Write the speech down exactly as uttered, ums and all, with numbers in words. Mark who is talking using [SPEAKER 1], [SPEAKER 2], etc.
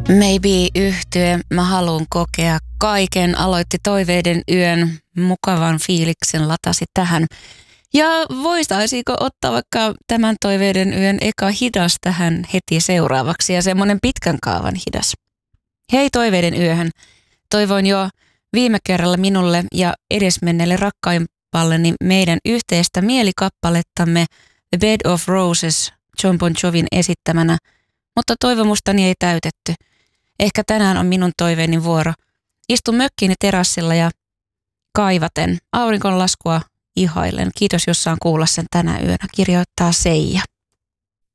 [SPEAKER 1] Maybe yhtye, mä haluun kokea kaiken, aloitti Toiveiden yön, mukavan fiiliksen latasi tähän. Ja voitaisiiko ottaa vaikka tämän Toiveiden yön eka hidas tähän heti seuraavaksi ja semmoinen pitkän kaavan hidas. Hei Toiveiden yöhön, toivoin jo viime kerralla minulle ja edesmenneelle rakkaimpalleni meidän yhteistä mielikappalettamme The Bed of Roses Jon Bon Jovin esittämänä, mutta toivomustani ei täytetty. Ehkä tänään on minun toiveeni vuoro. Istun mökkiini terassilla ja kaivaten auringonlaskua ihaillen. Kiitos, jos saan kuulla sen tänä yönä, kirjoittaa Seija.